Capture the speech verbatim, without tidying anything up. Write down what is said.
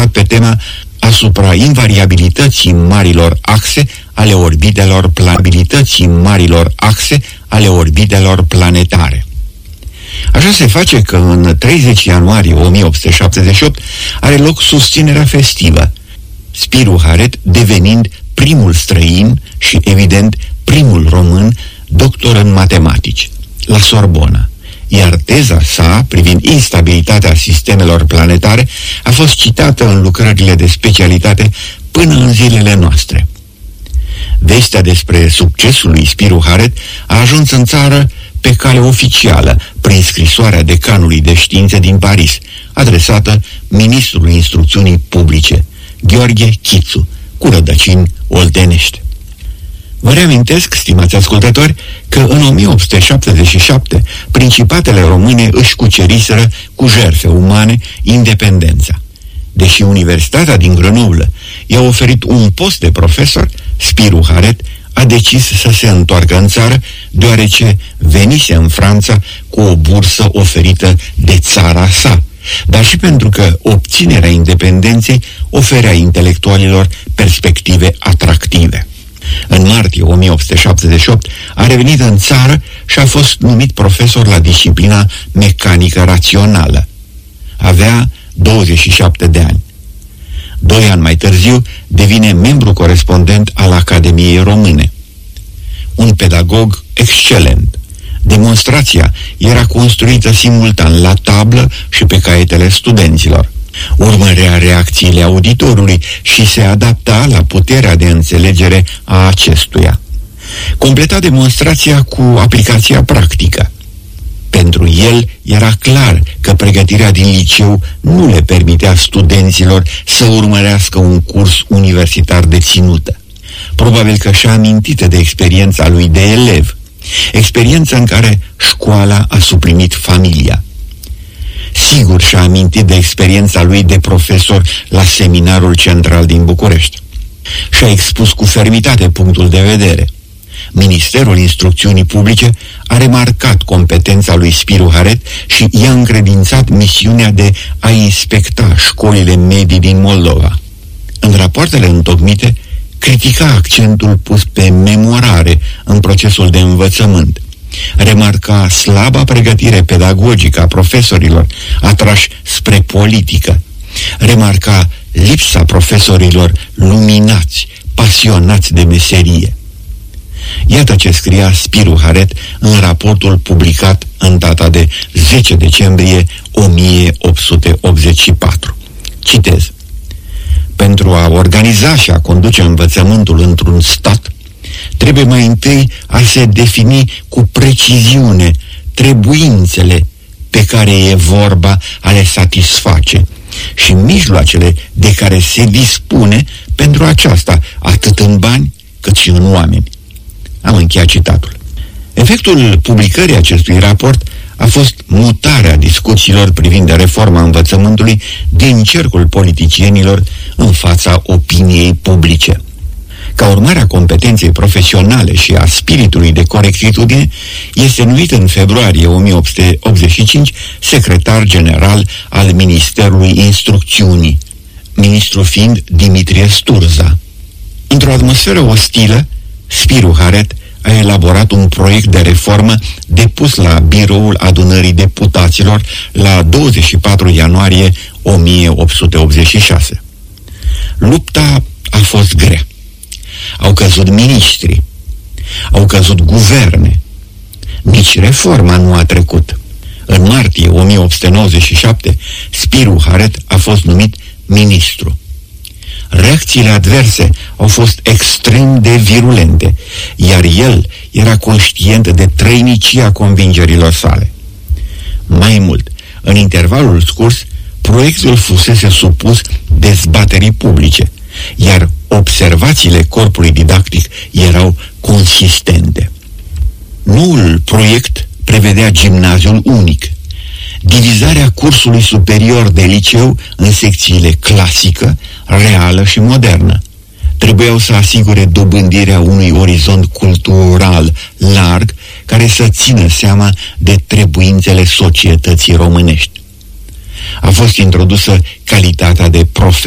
pe tema asupra invariabilității marilor axe ale orbitelor planabilității marilor axe ale orbitelor planetare. Așa se face că în treizeci ianuarie o mie opt sute șaptezeci și opt are loc susținerea festivă, Spiru Haret devenind primul străin și, evident, primul român doctor în matematici, la Sorbona, iar teza sa privind instabilitatea sistemelor planetare a fost citată în lucrările de specialitate până în zilele noastre. Vestea despre succesul lui Spiru Haret a ajuns în țară pe cale oficială, prin scrisoarea decanului de științe din Paris, adresată ministrului instrucțiunii publice, Gheorghe Chițu, cu rădăcini oltenești. Vă reamintesc, stimați ascultători, că în o mie opt sute șaptezeci și șapte principatele române își cuceriseră cu jertfe umane independența. Deși Universitatea din Grenoble i-a oferit un post de profesor, Spiru Haret a decis să se întoarcă în țară, deoarece venise în Franța cu o bursă oferită de țara sa, dar și pentru că obținerea independenței oferea intelectualilor perspective atractive. În martie o mie opt sute șaptezeci și opt a revenit în țară și a fost numit profesor la disciplina mecanică rațională. Avea douăzeci și șapte de ani. Doi ani mai târziu devine membru corespondent al Academiei Române. Un pedagog excelent. Demonstrația era construită simultan la tablă și pe caietele studenților. Urmărea reacțiile auditorului și se adapta la puterea de înțelegere a acestuia. Completa demonstrația cu aplicația practică. Pentru el era clar că pregătirea din liceu nu le permitea studenților să urmărească un curs universitar de ținută. Probabil că și-a amintit de experiența lui de elev, experiența în care școala a suprimit familia. Sigur și-a amintit de experiența lui de profesor la Seminarul Central din București. Și-a expus cu fermitate punctul de vedere. Ministerul Instrucțiunii Publice a remarcat competența lui Spiru Haret și i-a încredințat misiunea de a inspecta școlile medii din Moldova. În rapoartele întocmite, critica accentul pus pe memorare în procesul de învățământ. Remarca slaba pregătire pedagogică a profesorilor atrași spre politică. Remarca lipsa profesorilor luminați, pasionați de meserie. Iată ce scria Spiru Haret în raportul publicat în data de zece decembrie o mie opt sute optzeci și patru. Citez: pentru a organiza și a conduce învățământul într-un stat, trebuie mai întâi a se defini cu preciziune trebuințele pe care e vorba a le satisface și mijloacele de care se dispune pentru aceasta, atât în bani cât și în oameni. Am încheiat citatul. Efectul publicării acestui raport a fost mutarea discuțiilor privind reforma învățământului din cercul politicienilor în fața opiniei publice. Ca urmare a competenței profesionale și a spiritului de corectitudine, este numit în februarie o mie opt sute optzeci și cinci secretar general al Ministerului Instrucțiunii, ministru fiind Dimitrie Sturza. Într-o atmosferă ostilă, Spiru Haret a elaborat un proiect de reformă depus la biroul adunării deputaților la douăzeci și patru ianuarie o mie opt sute optzeci și șase. Lupta a fost grea. Au căzut miniștri, au căzut guverne. Nici reforma nu a trecut. În martie o mie opt sute nouăzeci și șapte, Spiru Haret a fost numit ministru. Reacțiile adverse au fost extrem de virulente, iar el era conștient de trăinicia convingerilor sale. Mai mult, în intervalul scurs, proiectul fusese supus dezbaterii publice, iar observațiile corpului didactic erau consistente. Noul proiect prevedea gimnaziul unic, divizarea cursului superior de liceu în secțiile clasică, reală și modernă. Trebuiau să asigure dobândirea unui orizont cultural larg care să țină seama de trebuințele societății românești. A fost introdusă calitatea de profesor